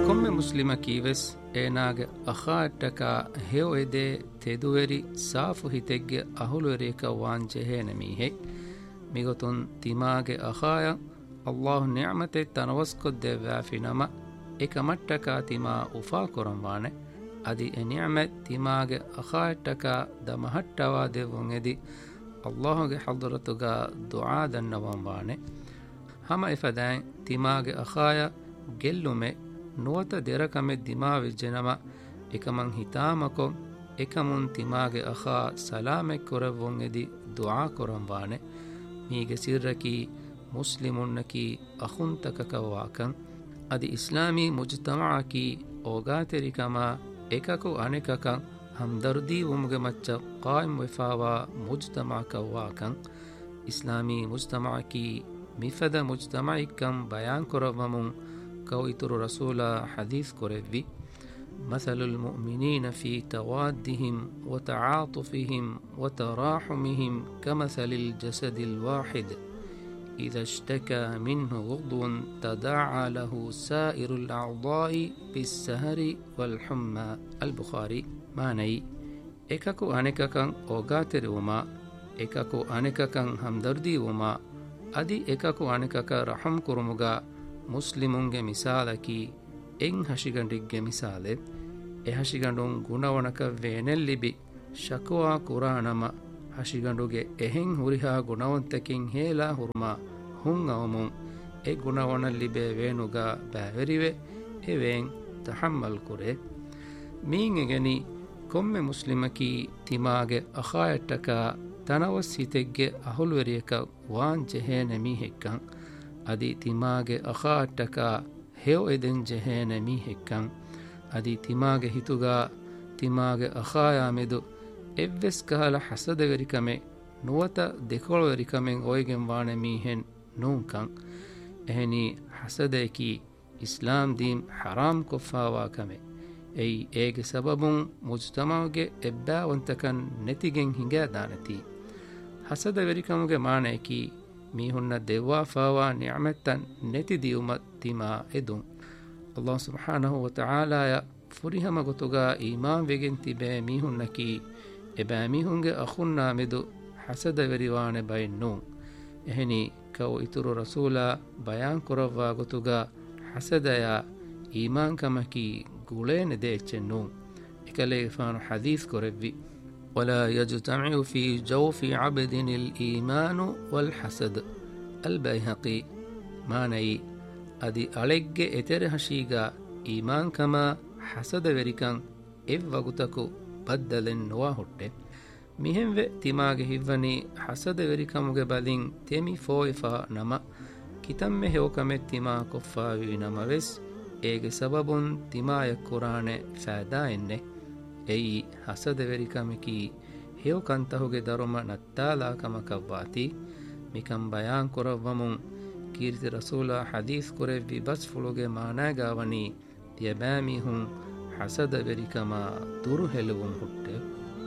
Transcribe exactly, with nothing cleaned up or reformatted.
komme muslima kives enage akhaataka heoede teduveri saafu hitegge ahuluerika wanje hene mihe migotun timage akhaya Allah ni'mate tanawaskodde wafinama ekamattaka tima ufa koramwane adi e ni'mat timage akhaataka damahattawa devongedi Allahge hadratuga du'a dannawanwane hama ifadan timage akhaya gellume nuwata derakame dimaavi jenama ekaman hitaamako ekamun timaage akha salame koravun edi du'a koramwane mige sirraki muslimunnaki akhuntakakawakan adi islami mujtamaaki ogaterikama ekaku anekakan hamdardi wumuge macca qaim wefawa mujtamaakawakan islami mujtamaaki mifada mujtamaikam bayan koravamun كويتر رسول حديث كوريفي مثل المؤمنين في توادهم وتعاطفهم وتراحمهم كمثل الجسد الواحد إذا اشتكى منه عضو تداعى له سائر الأعضاء بالسهر والحمى البخاري معني إكاكو أنكاكا أوغاتر وما إكاكو أنكاكا همدردي وما أدي إكاكو أنكاكا رحم كرمغا muslimunge misalaki en hashigandigge misale e hashigandun gunawanaka venellibi shakwa quranama hashiganduge ehen huriha gunawantakin hela hurma hun awmun e gunawanallibe venuga baverive even tahammal kure min egeni komme muslimaki timage akhayataka tanawasitegge ahulweriyaka wan jehene mihekkan adi timage akhaataka heo eden jehene mihekkan adi timage hituga timage akhaya medu evves kahala hasada verikame nuwata dekolo verikamen oigen wane mihen nunkan ehni hasadeki islam dim haram kofawa kame ei ege sababun mujtamauge ebbawantakan netigen hinga danati hasada verikamuge maane ki mihunna dewa fawa ni'matan neti diuma tima edun Allah subhanahu wa ta'ala ya furihama gotuga iman vegenti be mihunna ki eba mihunge akhunna medu hasada veriwane baynu ehni kaw ituru rasula bayan korawa gotuga hasada ya iman kamaki gulene deechennu ekale fan hadith korevi ولا يجتمع في جوف عبد الإيمان والحسد البيهقي ماني أدي ألق إتره شيغا إيمان كما حسد وريكان إف وقتكو بدل نواهد مهم و تماغ هفني حسد وريكاموغ بالين تيمي فويفا نما كتم هوكم تما كفاوي نما وس إيغ سبب تما يكوران فادا إنه ei hasada verikameki heo kantahuge daruma nattala kamakavati mikam bayan koravvamun kirti rasula hadith korevi bas fuluge maana gawani tiyabami hun hasada verikama duru heluvun hutte